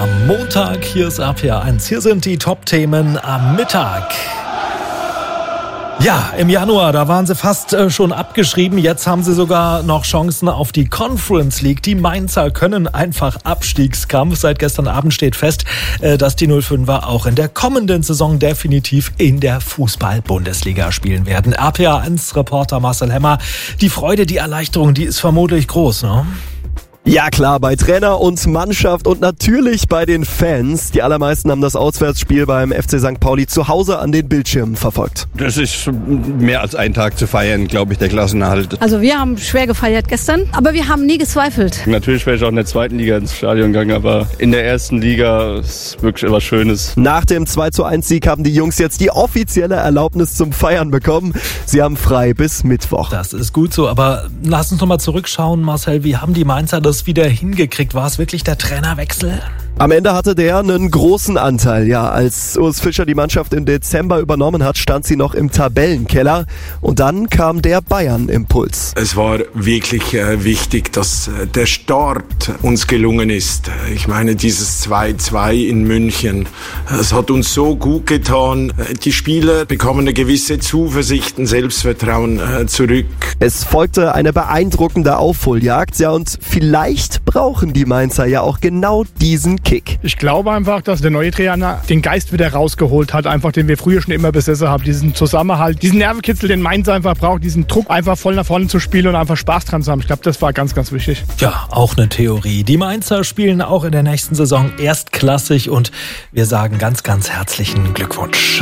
am Montag. Hier ist RPA 1. Hier sind die Top-Themen am Mittag. Ja, im Januar, da waren sie fast schon abgeschrieben. Jetzt haben sie sogar noch Chancen auf die Conference League. Die Mainzer können einfach Abstiegskampf. Seit gestern Abend steht fest, dass die 05er auch in der kommenden Saison definitiv in der Fußball-Bundesliga spielen werden. RPA 1 Reporter Marcel Hemmer. Die Freude, die Erleichterung, die ist vermutlich groß, ne? Ja klar, bei Trainer und Mannschaft und natürlich bei den Fans. Die allermeisten haben das Auswärtsspiel beim FC St. Pauli zu Hause an den Bildschirmen verfolgt. Das ist mehr als ein Tag zu feiern, glaube ich, der Klassenerhalt. Also wir haben schwer gefeiert gestern, aber wir haben nie gezweifelt. Natürlich wäre ich auch in der zweiten Liga ins Stadion gegangen, aber in der ersten Liga ist wirklich etwas Schönes. Nach dem 2:1-Sieg haben die Jungs jetzt die offizielle Erlaubnis zum Feiern bekommen. Sie haben frei bis Mittwoch. Das ist gut so, aber lass uns nochmal zurückschauen, Marcel. Wie haben die Mainzer das wieder hingekriegt? War es wirklich der Trainerwechsel? Am Ende hatte der einen großen Anteil. Ja, als Urs Fischer die Mannschaft im Dezember übernommen hat, stand sie noch im Tabellenkeller. Und dann kam der Bayern-Impuls. Es war wirklich wichtig, dass der Start uns gelungen ist. Ich meine, dieses 2:2 in München, es hat uns so gut getan. Die Spieler bekommen eine gewisse Zuversicht und Selbstvertrauen zurück. Es folgte eine beeindruckende Aufholjagd. Ja, und vielleicht brauchen die Mainzer ja auch genau diesen Kick. Ich glaube einfach, dass der neue Trainer den Geist wieder rausgeholt hat, einfach den wir früher schon immer besessen haben. Diesen Zusammenhalt, diesen Nervenkitzel, den Mainz einfach braucht, diesen Druck einfach voll nach vorne zu spielen und einfach Spaß dran zu haben. Ich glaube, das war ganz, ganz wichtig. Ja, auch eine Theorie. Die Mainzer spielen auch in der nächsten Saison erstklassig und wir sagen ganz, ganz herzlichen Glückwunsch.